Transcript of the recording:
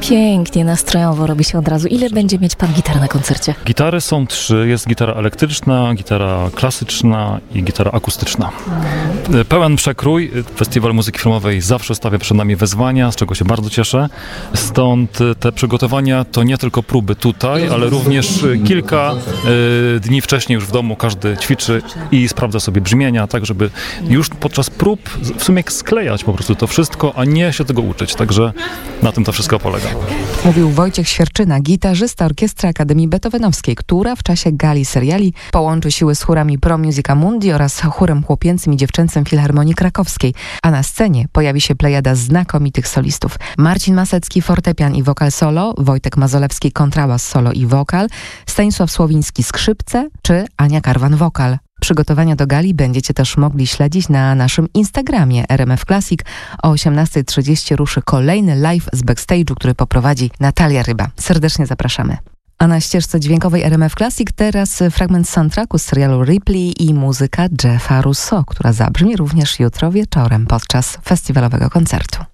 Pięknie, nastrojowo robi się od razu. Ile będzie mieć pan gitar na koncercie? Gitary są 3. Jest gitara elektryczna, gitara klasyczna i gitara akustyczna. Pełen przekrój. Festiwal Muzyki Filmowej zawsze stawia przed nami wyzwania, z czego się bardzo cieszę. Stąd te przygotowania to nie tylko próby tutaj, ale również kilka dni wcześniej już w domu każdy ćwiczy i sprawdza sobie brzmienia, tak żeby już podczas prób w sumie sklejać po prostu to wszystko, a nie się tego uczyć. Także na tym to wszystko polega. Mówił Wojciech Świerczyna, gitarzysta Orkiestry Akademii Beethovenowskiej, która w czasie gali seriali połączy siły z chórami Pro Musica Mundi oraz chórem chłopięcym i dziewczęcym Filharmonii Krakowskiej. A na scenie pojawi się plejada znakomitych solistów. Marcin Masecki, fortepian i wokal solo, Wojtek Mazolewski, kontrabas solo i wokal, Stanisław Słowiński, skrzypce czy Ania Karwan, wokal. Przygotowania do gali będziecie też mogli śledzić na naszym Instagramie RMF Classic. O 18:30 ruszy kolejny live z backstage'u, który poprowadzi Natalia Ryba. Serdecznie zapraszamy. A na ścieżce dźwiękowej RMF Classic teraz fragment soundtracku z serialu Ripley i muzyka Jeffa Russo, która zabrzmi również jutro wieczorem podczas festiwalowego koncertu.